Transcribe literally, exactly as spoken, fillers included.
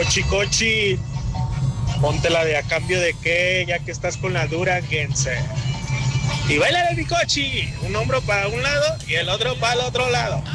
Cochi, cochi, ponte la de a cambio de qué, ya que estás con la duranguense. Y baila de mi cochi, un hombro para un lado y el otro para el otro lado.